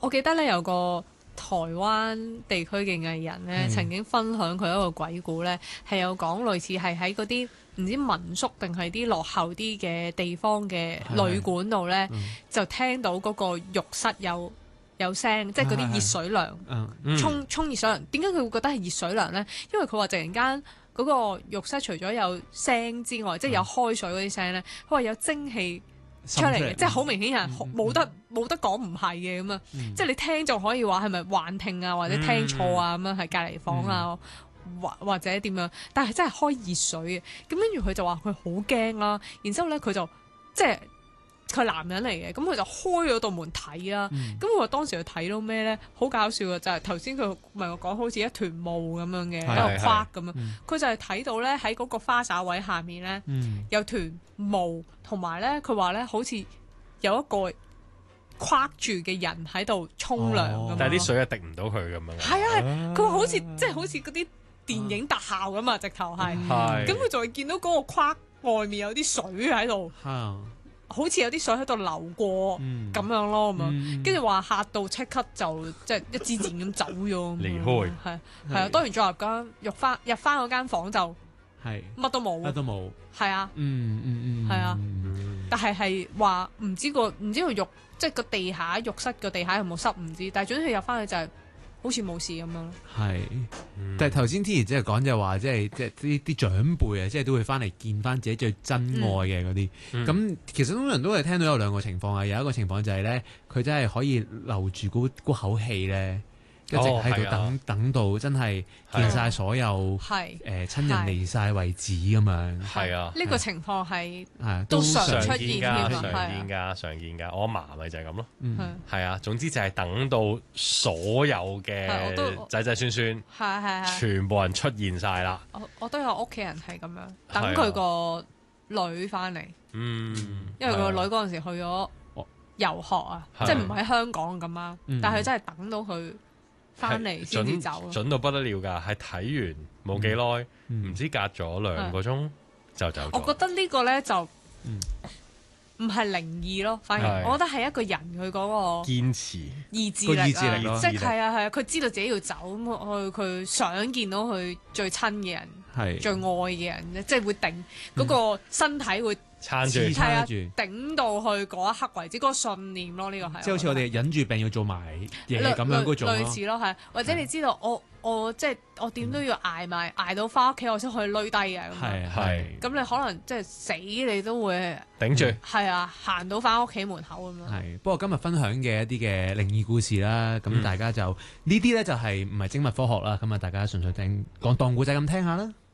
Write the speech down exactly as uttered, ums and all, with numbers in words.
記得咧有個台灣地區嘅藝人咧，曾經分享佢一個鬼故咧，係有講類似係喺嗰啲唔知民宿定係啲落後啲嘅地方嘅旅館度咧，就聽到嗰個浴室有有聲，即係嗰啲熱水涼，沖沖熱水涼。點解佢會覺得係熱水涼咧？因為佢話突然間嗰個浴室除咗有聲之外，即係有開水嗰啲聲咧，佢話有蒸氣出嚟嘅，即係好明顯係冇得冇得講唔係嘅咁啊！即係你聽就可以話係咪幻聽啊，或者聽錯啊咁樣，係隔離房啊，或或者點樣？但係真係開熱水嘅，咁跟住佢就話佢好驚啦。然之後咧，佢就即係佢男人嚟嘅，咁佢就開咗道門睇啦。咁佢話當時佢睇到咩咧？好搞笑嘅就係頭先佢咪我講好似一團霧咁樣嘅，一個框咁樣。佢就係睇到咧喺嗰個花灑位下面咧，有團霧，同埋咧佢話咧好似有一個框住嘅人喺度沖涼咁。 但係啲水係滴唔到佢咁樣。 係啊係，佢話好似即係好似嗰啲電影特效咁啊，直頭係。咁佢就係見到嗰個框外面有啲水喺度。好似有啲水喺度流過咁樣咯，咁樣跟住話嚇到即刻就即係一支箭咁走咗， 離開係係啊，當然再入間入翻入翻嗰間房就係乜都冇， 乜都冇， 係啊， 嗯嗯嗯， 係啊，但係係話唔知個唔知個浴即係個地下浴室個地下有冇濕唔知，但係總之佢入翻去就係好似冇事咁樣咯。 係，但係頭先天然即係講就話，即係即係啲啲長輩啊，即係都會翻嚟見翻自己最真愛嘅嗰啲。咁、嗯、其實通常都係聽到有兩個情況啊，有一個情況就係咧，佢真係可以留住嗰嗰口氣咧。一直喺度等、哦、等到真係見晒所有誒親人離晒為止咁樣。 係啊， 呢個情況係都常出現㗎，常見㗎，常見㗎。我阿嫲咪就係咁咯。係啊，總之就係等到所有嘅仔仔孫孫係係係全部人出現晒啦。 我我都有屋企人係咁樣等佢個女翻嚟。嗯，因為佢個女嗰陣時去咗遊學啊，即係唔喺香港咁啊，但係真係等到佢翻嚟先至走， 準到不得了㗎！係睇完冇幾耐，唔、嗯、知隔咗兩個鐘就走咗。 我覺得呢個咧就唔係靈異咯，反而我覺得係一個人佢嗰個堅持意志力啊， 意志力即係係啊係啊，佢知道自己要走咁，佢佢想見到佢最親嘅人，係最愛嘅人，即係會頂嗰個身體會。 撐住， 撐住，頂到去嗰一刻為止，嗰、嗰個信念咯，呢、呢個係。 即係好似我哋忍住病要做埋嘢咁樣嗰種咯。 類似咯，係或者你知道我我即係我點都要捱埋捱到翻屋企，我先可以攣低啊。 係係。 咁你可能即係死你都會頂住。 係啊，行到翻屋企門口咁樣。 係。不過今日分享嘅一啲嘅靈異故事啦，咁、嗯、大家就呢啲咧就係唔係精密科學啦，咁啊大家純粹聽講當古仔咁聽下啦。